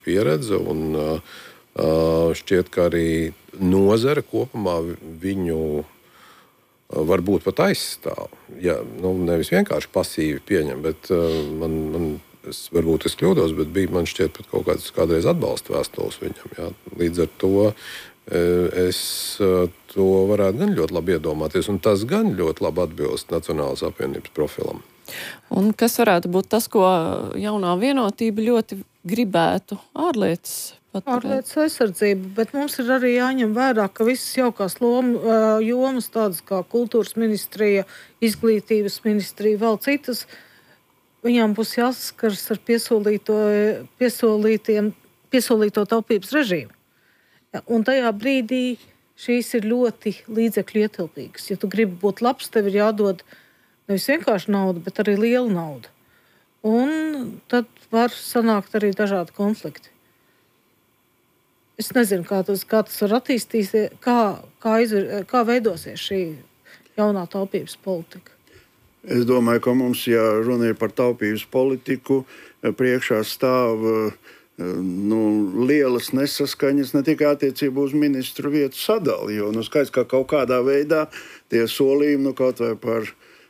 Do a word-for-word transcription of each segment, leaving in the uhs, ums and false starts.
pieredze, un uh, šķiet, ka arī nozare kopumā viņu varbūt pat aizstāv. Ja, nu, nevis vienkārši pasīvi pieņem, bet uh, man, man es, varbūt es kļūdos, bet bija man šķiet pat kaut kāds kādreiz atbalsta vēstules viņam. Jā. Līdz ar to uh, es uh, to varētu gan ļoti labi iedomāties, un tas gan ļoti labi atbilst Nacionālās apvienības profilam. Un kas varētu būt tas, ko jaunā vienotība ļoti gribētu ārlietas paturēt? Ārlietas aizsardzība, bet mums ir arī jāņem vērā, ka visas jaukās loma, jomas, tādas kā kultūras ministrija, izglītības ministrija, vēl citas, viņām būs jāsaskars ar piesolīto, piesolītiem, piesolīto taupības režīmu. Un tajā brīdī šīs ir ļoti līdzekļu ietilpīgas. Ja tu gribi būt labs, tev ir jādod nevis vienkārši nauda, bet arī liela nauda. Un tad var sanākt arī dažādi konflikti. Es nezinu, kā tas, kā tas var attīstīties, kā, kā, izvir, kā veidosies šī jaunā taupības politika. Es domāju, ka mums, ja runa ir par taupības politiku, priekšā stāv nu, lielas nesaskaņas ne tikai attiecībā uz ministru vietu sadali, jo nu, skaidrs, ka kaut kādā veidā tie solījumi nu, kaut vai par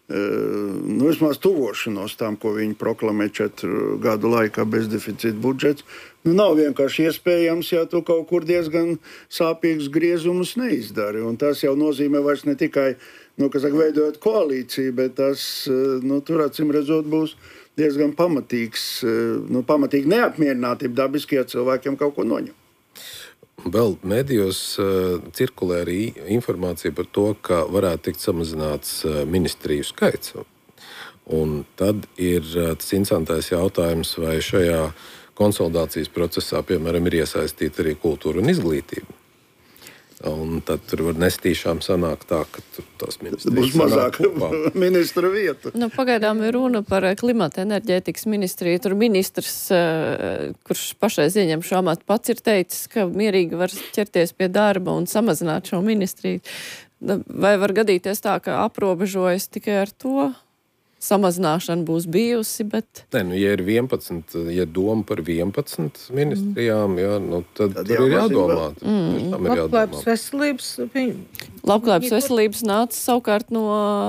nu, vismaz tuvošanos tām, ko viņi proklamē četru gadu laikā bezdeficīta budžets, nu, nav vienkārši iespējams, ja tu kaut kur diezgan sāpīgus griezumus neizdari. Un tas jau nozīmē vairs ne tikai, nu, kas saka, veidojot koalīciju, bet tas, nu, tur acīm redzot būs diezgan pamatīgs, nu, pamatīgi neapmierinātība dabiski, ja cilvēkiem kaut ko noņem. Vēl medijos uh, cirkulē arī informācija par to, ka varētu tikt samazināts uh, ministriju skaits. Un tad ir uh, tas interesantais jautājums, vai šajā konsolidācijas procesā, piemēram, ir iesaistīta arī kultūra un izglītība. Un tad tur var nestīšām sanākt tā, ka tur tās ministrijas būs mazāk ministra vieta. Nu, pagaidām ir runa par klimata enerģētikas ministriju. Tur ministrs, kurš pašreiz ieņem šo amatu, pats ir teicis, ka mierīgi var ķerties pie darba un samazināt šo ministriju. Vai var gadīties tā, ka aprobežojas tikai ar to? Samazināšana būs bijusi, bet... Nē, nu, ja ir vienpadsmit, ja doma par vienpadsmit ministrijām, jā, nu, tad, tad tur ir jādomā. Mm. Labklājības veselības... Labklājības veselības nāca savukārt no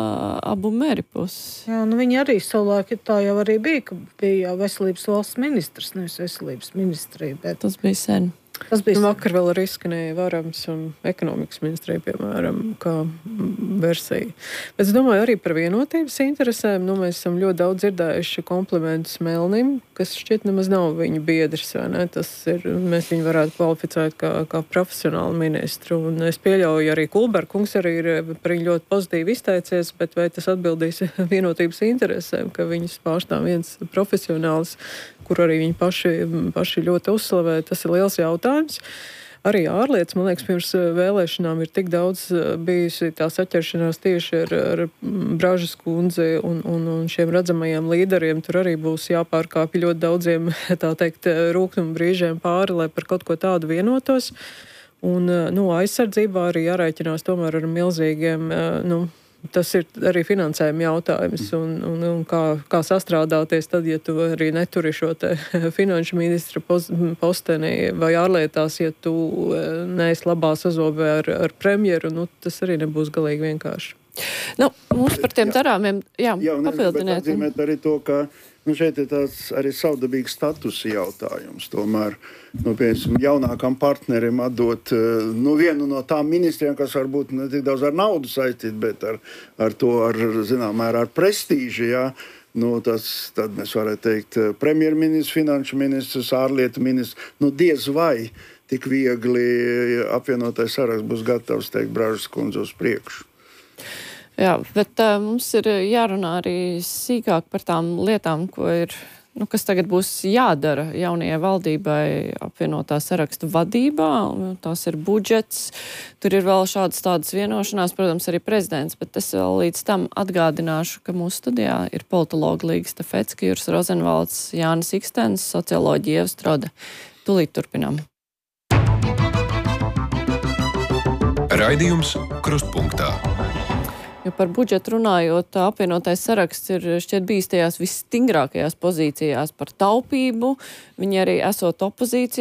abu mēri puses. Jā, nu viņi arī savulaik tā jau arī bija, ka bija veselības valsts ministrs, nevis veselības ministrija, bet... Tas bija sen. Tas bija vakar vēl arī izskanēja Varams un ekonomikas ministrija, piemēram, kā versija. Bet es domāju arī par vienotības interesēm. Nu, mēs esam ļoti daudz dzirdējuši komplimentus Melnim, kas šķiet nemaz nav viņa biedrs, vai ne? Tas ir, mēs viņu varētu kvalificēt kā, kā profesionālu ministru. Un es pieļauju arī Kulberkungs arī ir par viņu ļoti pozitīvi izteicies, bet vai tas atbildīs vienotības interesēm, ka viņus pārstāv viens profesionāls, kur arī viņi paši, paši ļoti uzslavē, tas ir liels jautājums. Arī ārlietas, man liekas, pirms vēlēšanām ir tik daudz bijusi tā saķeršanās tieši ar, ar Bražas kundzi un, un, un šiem redzamajiem līderiem. Tur arī būs jāpārkāpj ļoti daudziem, tā teikt, rūkuma brīžiem pāri, lai par kaut ko tādu vienotos. Un, nu, aizsardzībā arī jārēķinās tomēr ar milzīgiem, nu, tas ir arī finansējuma jautājums un, un, un kā, kā sastrādāties tad, ja tu arī neturi šo te finanšu ministra posteni vai ārlietās, ja tu neesi labā sazobē ar, ar premjeru, nu, tas arī nebūs galīgi vienkārši. Nu, mums par tiem darāmiem, jā, jā papildināt. Jā, bet arī to, ka nu, šeit ir tāds arī savdabīgs statusa jautājums. Tomēr, nu, piemēram, jaunākam partnerim atdot nu, vienu no tām ministriem, kas varbūt ne tik daudz ar naudu saistīt, bet ar, ar to, ar, zinām, ar, ar prestīži, jā. Nu, tas, tad mēs varētu teikt, premjerministrs, finanšu ministrs, ārlietu ministrs, nu, diez vai tik viegli apvienotais saraksts būs gatavs teikt Bražas kundzi uz priekšu. Jā, bet uh, mums ir jārunā arī sīkāk par tām lietām, ko ir, nu, kas tagad būs jādara jaunajai valdībai apvienotā sarakstu vadībā. Tās ir budžets, tur ir vēl šādas tādas vienošanās, protams, arī prezidents, bet es vēl līdz tam atgādināšu, ka mūsu studijā ir politologi Līga Stafecka, Juris Rozenvalds, Jānis Ikstens, socioloģi Ieva Strode. Tūlīt turpinām. Raidījums Krustpunktā. Jo par budžetu runājot, apvienotais saraksts ir šķiet bijis tajās visstingrākajās pozīcijās par taupību. Viņi arī esot opozīcija.